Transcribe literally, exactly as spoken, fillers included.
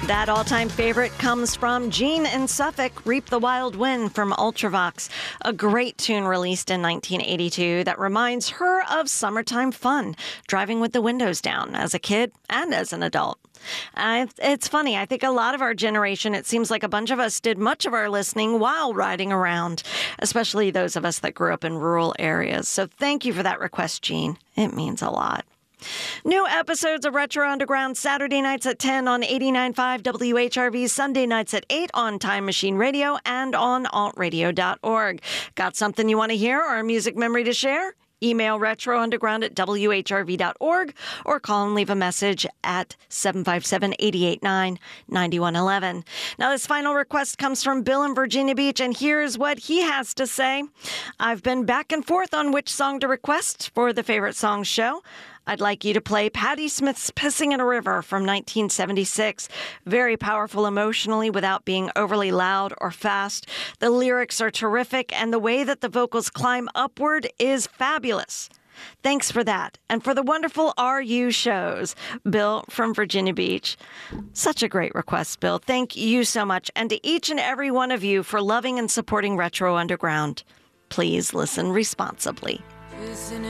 That all-time favorite comes from Gene in Suffolk, Reap the Wild Wind from Ultravox, a great tune released in nineteen eighty-two that reminds her of summertime fun, driving with the windows down as a kid and as an adult. Uh, it's funny. I think a lot of our generation, it seems like a bunch of us did much of our listening while riding around, especially those of us that grew up in rural areas. So thank you for that request, Gene. It means a lot. New episodes of Retro Underground Saturday nights at ten on eighty-nine point five W H R V, Sunday nights at eight on Time Machine Radio and on alt radio dot org. Got something you want to hear or a music memory to share? Email retrounderground at W H R V dot org or call and leave a message at seven five seven, eight eight nine, nine one one one. Now, this final request comes from Bill in Virginia Beach, and here's what he has to say. I've been back and forth on which song to request for the Favorite Songs show. I'd like you to play Patti Smith's Pissing in a River from nineteen seventy-six. Very powerful emotionally without being overly loud or fast. The lyrics are terrific, and the way that the vocals climb upward is fabulous. Thanks for that, and for the wonderful R U shows. Bill from Virginia Beach. Such a great request, Bill. Thank you so much, and to each and every one of you for loving and supporting Retro Underground. Please listen responsibly. Listen